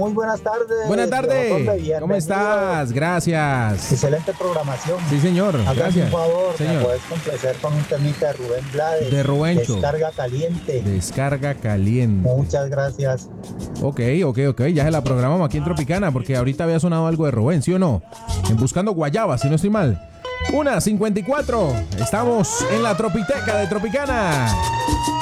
Muy buenas tardes. Buenas tardes. ¿Cómo estás? Gracias. Excelente programación. Sí, señor. Hágame Gracias. un favor, señor. ¿me puedes complacer con un temita de Rubén Blades? De Rubencho. Descarga caliente. Descarga caliente. Muchas gracias. Ok. Ya se la programamos aquí en Tropicana porque ahorita había sonado algo de Rubén, ¿sí o no? En Buscando Guayaba, si no estoy mal. 1:54. Estamos en la Tropiteca de Tropicana.